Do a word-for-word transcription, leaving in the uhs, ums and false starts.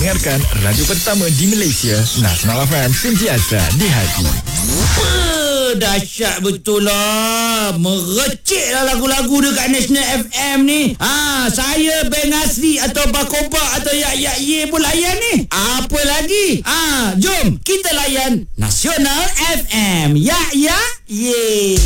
dengarkan radio pertama di Malaysia, Nasional F M, sentiasa di hati. Uh, dahsyat betul lah. Merecik lah lagu-lagu dekat National F M ni. Ha, saya Ben Asri atau Bakoba atau Yak Yak Ye pun layan ni. Apa lagi? Ha, jom kita layan Nasional F M. Yak Yak Ye.